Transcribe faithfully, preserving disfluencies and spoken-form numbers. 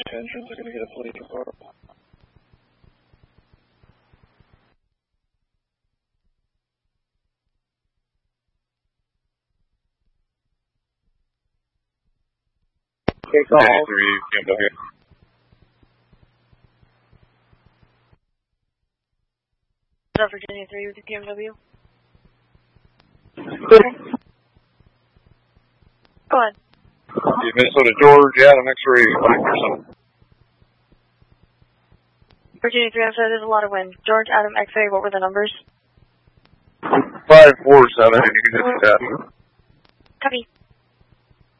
engines are going to get a police report. Okay, call. three, C M W. Virginia three with the P M W. Okay. Go on. Minnesota George, Adam X-ray, five percent. Virginia three, I'm sorry, there's a lot of wind. George, Adam, X-ray, what were the numbers? five four seven, and you can just do that. Copy.